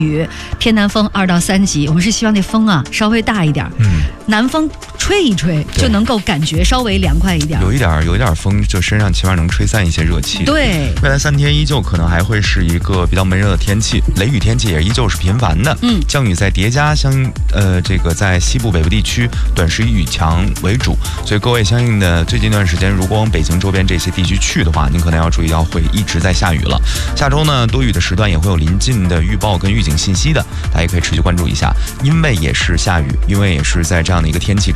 雨，偏南风2到3级。我们是希望那风啊稍微大一点，南风吹一吹就能够感觉稍微凉快一点， 有一点风，就身上起码能吹散一些热气。 对， 未来3天依旧可能还会是一个比较闷热的天气，雷雨天气也依旧是频繁的。降雨在叠加，这个在西部北部地区短时雨强为主，所以各位相应的最近一段时间，如果往北京周边这些地区去的话，您可能要注意到会一直在下雨了。下周呢，多雨的时段也会有临近的预报跟预警信息的，大家也可以持续关注一下。因为也是下雨，因为也是在这样的一个天气之